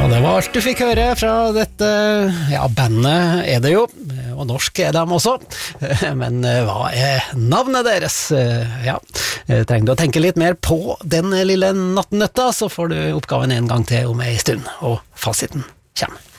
Det var alt du fikk høre fra dette, bandet er det jo, og norsk er de også, men hva er navnet deres? Trenger du å tenke litt mer på den lille nattnøtta, så får du oppgaven en gang til om en stund, og fasiten kommer.